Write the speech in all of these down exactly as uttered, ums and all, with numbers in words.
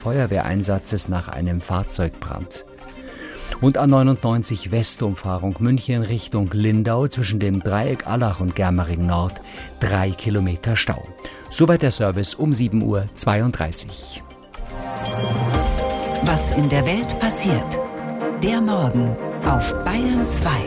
Feuerwehreinsatzes nach einem Fahrzeugbrand. Und A neunundneunzig Westumfahrung München Richtung Lindau zwischen dem Dreieck Allach und Germering Nord drei Kilometer Stau. Soweit der Service um sieben Uhr zweiunddreißig. Was in der Welt passiert. Der Morgen auf Bayern zwei.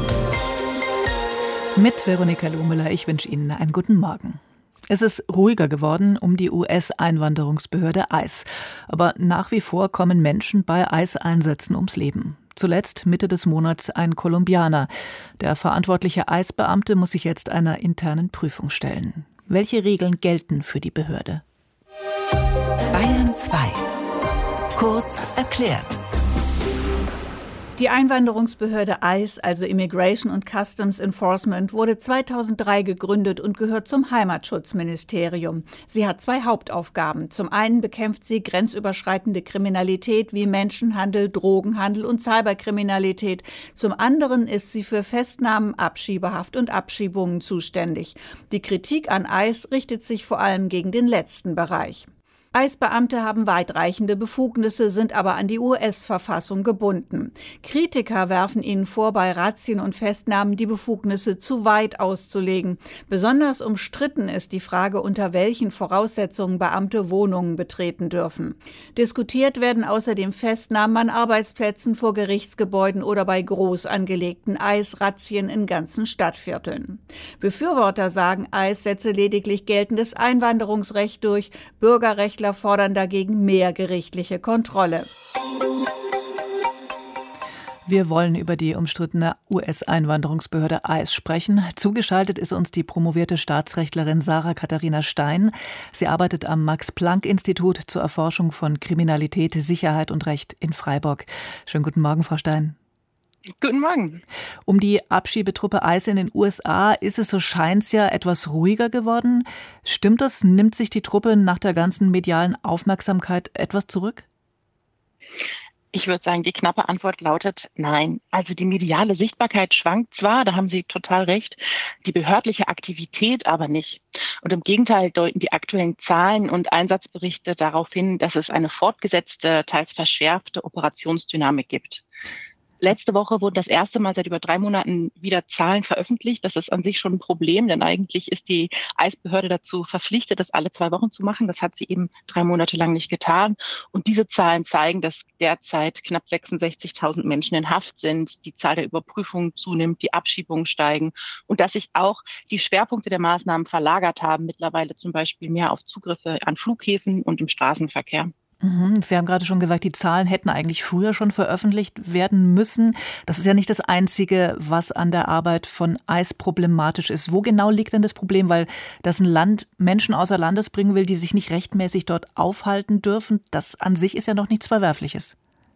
Mit Veronika Lohmüller, ich wünsche Ihnen einen guten Morgen. Es ist ruhiger geworden um die U S-Einwanderungsbehörde I C E. Aber nach wie vor kommen Menschen bei I C E-Einsätzen ums Leben. Zuletzt Mitte des Monats ein Kolumbianer. Der verantwortliche I C E-Beamte muss sich jetzt einer internen Prüfung stellen. Welche Regeln gelten für die Behörde? Bayern zwei. Kurz erklärt. Die Einwanderungsbehörde I C E, also Immigration and Customs Enforcement, wurde zweitausenddrei gegründet und gehört zum Heimatschutzministerium. Sie hat zwei Hauptaufgaben. Zum einen bekämpft sie grenzüberschreitende Kriminalität wie Menschenhandel, Drogenhandel und Cyberkriminalität. Zum anderen ist sie für Festnahmen, Abschiebehaft und Abschiebungen zuständig. Die Kritik an I C E richtet sich vor allem gegen den letzten Bereich. I C E-Beamte haben weitreichende Befugnisse, sind aber an die U S-Verfassung gebunden. Kritiker werfen ihnen vor, bei Razzien und Festnahmen die Befugnisse zu weit auszulegen. Besonders umstritten ist die Frage, unter welchen Voraussetzungen Beamte Wohnungen betreten dürfen. Diskutiert werden außerdem Festnahmen an Arbeitsplätzen, vor Gerichtsgebäuden oder bei groß angelegten I C E-Razzien in ganzen Stadtvierteln. Befürworter sagen, I C E setze lediglich geltendes Einwanderungsrecht durch, Bürgerrechtler fordern dagegen mehr gerichtliche Kontrolle. Wir wollen über die umstrittene U S-Einwanderungsbehörde I C E sprechen. Zugeschaltet ist uns die promovierte Staatsrechtlerin Sarah Katharina Stein. Sie arbeitet am Max-Planck-Institut zur Erforschung von Kriminalität, Sicherheit und Recht in Freiburg. Schönen guten Morgen, Frau Stein. Guten Morgen. Um die Abschiebetruppe I C E in den U S A ist es, so scheint's ja, etwas ruhiger geworden. Stimmt das? Nimmt sich die Truppe nach der ganzen medialen Aufmerksamkeit etwas zurück? Ich würde sagen, die knappe Antwort lautet nein. Also die mediale Sichtbarkeit schwankt zwar, da haben Sie total recht, die behördliche Aktivität aber nicht. Und im Gegenteil deuten die aktuellen Zahlen und Einsatzberichte darauf hin, dass es eine fortgesetzte, teils verschärfte Operationsdynamik gibt. Letzte Woche wurden das erste Mal seit über drei Monaten wieder Zahlen veröffentlicht. Das ist an sich schon ein Problem, denn eigentlich ist die I C E-Behörde dazu verpflichtet, das alle zwei Wochen zu machen. Das hat sie eben drei Monate lang nicht getan. Und diese Zahlen zeigen, dass derzeit knapp sechsundsechzigtausend Menschen in Haft sind, die Zahl der Überprüfungen zunimmt, die Abschiebungen steigen und dass sich auch die Schwerpunkte der Maßnahmen verlagert haben, mittlerweile zum Beispiel mehr auf Zugriffe an Flughäfen und im Straßenverkehr. Sie haben gerade schon gesagt, die Zahlen hätten eigentlich früher schon veröffentlicht werden müssen. Das ist ja nicht das Einzige, was an der Arbeit von I C E problematisch ist. Wo genau liegt denn das Problem? Weil das ein Land Menschen außer Landes bringen will, die sich nicht rechtmäßig dort aufhalten dürfen. Das an sich ist ja noch nichts Verwerfliches.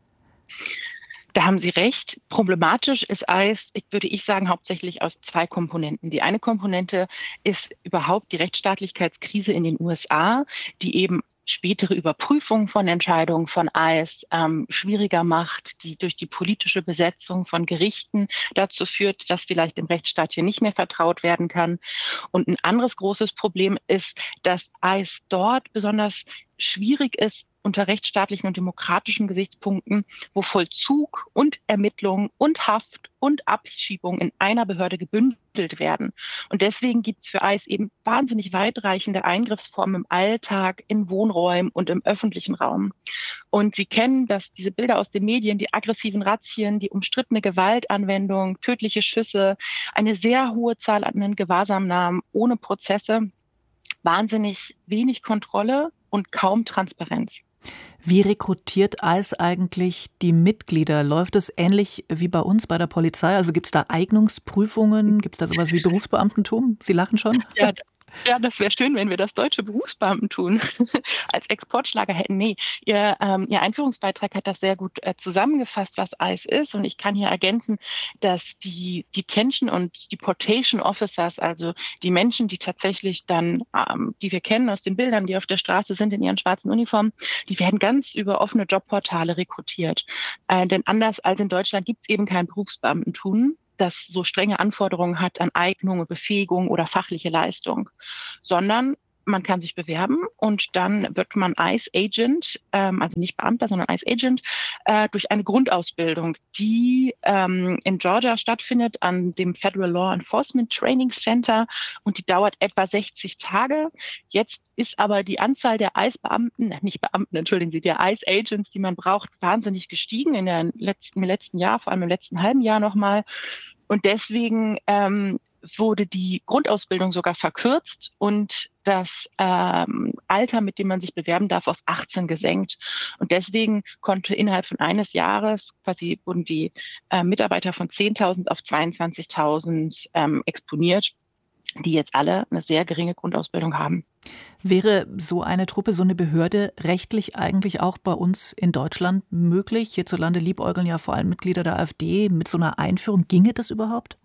Da haben Sie recht. Problematisch ist I C E, würde ich sagen, hauptsächlich aus zwei Komponenten. Die eine Komponente ist überhaupt die Rechtsstaatlichkeitskrise in den U S A, die eben spätere Überprüfung von Entscheidungen von I C E ähm, schwieriger macht, die durch die politische Besetzung von Gerichten dazu führt, dass vielleicht dem Rechtsstaat hier nicht mehr vertraut werden kann. Und ein anderes großes Problem ist, dass I C E dort besonders schwierig ist, unter rechtsstaatlichen und demokratischen Gesichtspunkten, wo Vollzug und Ermittlung und Haft und Abschiebung in einer Behörde gebündelt werden. Und deswegen gibt es für I C E eben wahnsinnig weitreichende Eingriffsformen im Alltag, in Wohnräumen und im öffentlichen Raum. Und Sie kennen das, diese Bilder aus den Medien, die aggressiven Razzien, die umstrittene Gewaltanwendung, tödliche Schüsse, eine sehr hohe Zahl an Gewahrsamnahmen ohne Prozesse, wahnsinnig wenig Kontrolle und kaum Transparenz. Wie rekrutiert I C E eigentlich die Mitglieder? Läuft es ähnlich wie bei uns bei der Polizei? Also gibt es da Eignungsprüfungen? Gibt es da sowas wie Berufsbeamtentum? Sie lachen schon. Ja, Ja, das wäre schön, wenn wir das deutsche Berufsbeamtentum als Exportschlager hätten. Nee, ihr, ähm, ihr Einführungsbeitrag hat das sehr gut äh, zusammengefasst, was I C E ist. Und ich kann hier ergänzen, dass die Detention und Deportation Officers, also die Menschen, die tatsächlich dann, ähm, die wir kennen aus den Bildern, die auf der Straße sind in ihren schwarzen Uniformen, die werden ganz über offene Jobportale rekrutiert. Äh, denn anders als in Deutschland gibt es eben kein Berufsbeamtentum, das so strenge Anforderungen hat an Eignung, Befähigung oder fachliche Leistung, sondern man kann sich bewerben und dann wird man Ice Agent, ähm, also nicht Beamter, sondern Ice Agent, äh, durch eine Grundausbildung, die ähm, in Georgia stattfindet an dem Federal Law Enforcement Training Center und die dauert etwa sechzig Tage. Jetzt ist aber die Anzahl der Ice-Beamten, nicht Beamten, entschuldigen Sie, der Ice Agents, die man braucht, wahnsinnig gestiegen in der letzten, im letzten Jahr, vor allem im letzten halben Jahr nochmal. Und deswegen ähm, wurde die Grundausbildung sogar verkürzt und das ähm, Alter, mit dem man sich bewerben darf, auf achtzehn gesenkt. Und deswegen konnte innerhalb von eines Jahres quasi wurden die äh, Mitarbeiter von zehntausend auf zweiundzwanzigtausend ähm, exponiert, die jetzt alle eine sehr geringe Grundausbildung haben. Wäre so eine Truppe, so eine Behörde rechtlich eigentlich auch bei uns in Deutschland möglich? Hierzulande liebäugeln ja vor allem Mitglieder der AfD mit so einer Einführung. Ginge das überhaupt?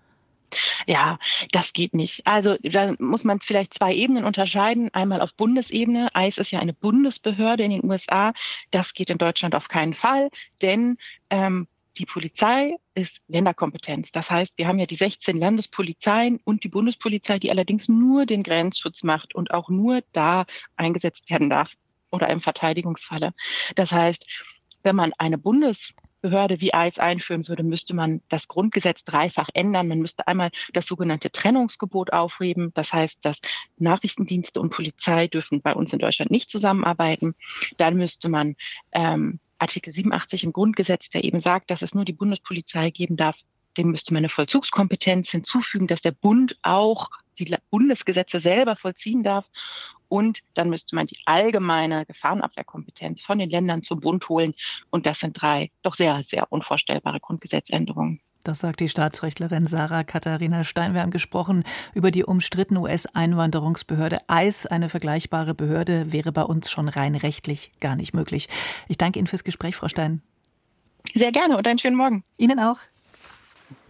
Ja, das geht nicht. Also da muss man vielleicht zwei Ebenen unterscheiden. Einmal auf Bundesebene. Ice ist ja eine Bundesbehörde in den U S A. Das geht in Deutschland auf keinen Fall, denn ähm, die Polizei ist Länderkompetenz. Das heißt, wir haben ja die sechzehn Landespolizeien und die Bundespolizei, die allerdings nur den Grenzschutz macht und auch nur da eingesetzt werden darf oder im Verteidigungsfalle. Das heißt, wenn man eine Bundesbehörde wie Ice einführen würde, müsste man das Grundgesetz dreifach ändern. Man müsste einmal das sogenannte Trennungsgebot aufheben. Das heißt, dass Nachrichtendienste und Polizei dürfen bei uns in Deutschland nicht zusammenarbeiten. Dann müsste man ähm, Artikel siebenundachtzig im Grundgesetz, der eben sagt, dass es nur die Bundespolizei geben darf, dem müsste man eine Vollzugskompetenz hinzufügen, dass der Bund auch die Bundesgesetze selber vollziehen darf. Und dann müsste man die allgemeine Gefahrenabwehrkompetenz von den Ländern zum Bund holen. Und das sind drei doch sehr, sehr unvorstellbare Grundgesetzänderungen. Das sagt die Staatsrechtlerin Sarah Katharina Stein. Wir haben gesprochen über die umstrittene U S-Einwanderungsbehörde Ice. Eine vergleichbare Behörde wäre bei uns schon rein rechtlich gar nicht möglich. Ich danke Ihnen fürs Gespräch, Frau Stein. Sehr gerne und einen schönen Morgen. Ihnen auch.